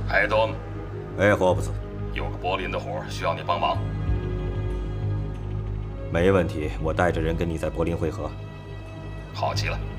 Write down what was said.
海东， 哎，霍布斯， 有个柏林的活需要你帮忙。 没问题，我带着人跟你在柏林会合。 好极了。